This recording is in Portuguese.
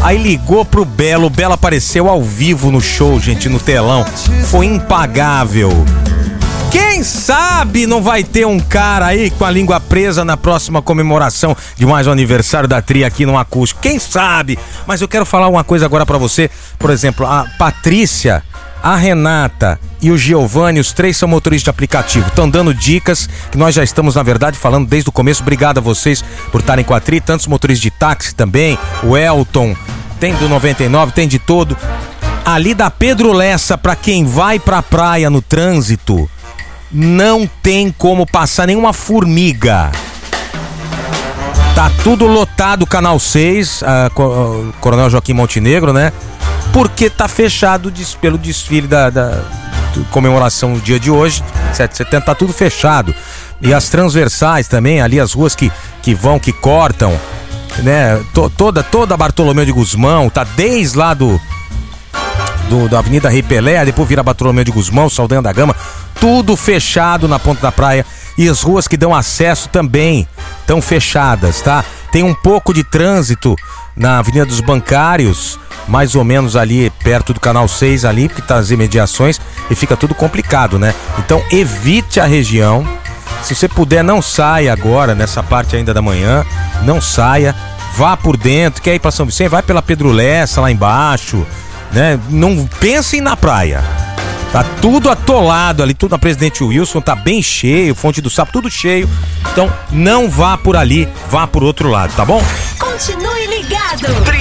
Aí ligou pro Belo, o Belo apareceu ao vivo no show, gente, no telão. Foi impagável. Quem sabe não vai ter um cara aí com a língua presa na próxima comemoração de mais um aniversário da Tri aqui no Acústico. Quem sabe? Mas eu quero falar uma coisa agora pra você. Por exemplo, a Patrícia, a Renata e o Giovanni, os três são motoristas de aplicativo. Estão dando dicas que nós já estamos, na verdade, falando desde o começo. Obrigado a vocês por estarem com a Tri. Tantos motoristas de táxi também. O Elton, tem do 99, tem de todo. Ali da Pedro Lessa, pra quem vai pra praia no trânsito, não tem como passar nenhuma formiga. Tá tudo lotado, Canal 6, Coronel Joaquim Montenegro, né? Porque tá fechado pelo desfile da comemoração do dia de hoje, 7 de setembro, tá tudo fechado. E as transversais também, ali as ruas que cortam, né? Toda Bartolomeu de Gusmão, tá desde lá da Avenida Rei Pelé, depois vira Bartolomeu de Gusmão, Saldanha da Gama, tudo fechado na ponta da praia. E as ruas que dão acesso também estão fechadas, tá? Tem um pouco de trânsito na Avenida dos Bancários, mais ou menos ali perto do Canal 6 ali, porque tá as imediações e fica tudo complicado, né? Então evite a região. Se você puder, não saia agora, nessa parte ainda da manhã, não saia, vá por dentro. Quer ir pra São Vicente? Vai pela Pedro Lessa lá embaixo, né? Não pensem na praia. Tá tudo atolado ali, tudo na Presidente Wilson, tá bem cheio, Fonte do Sapo, tudo cheio. Então não vá por ali, vá por outro lado, tá bom? Continue ligado.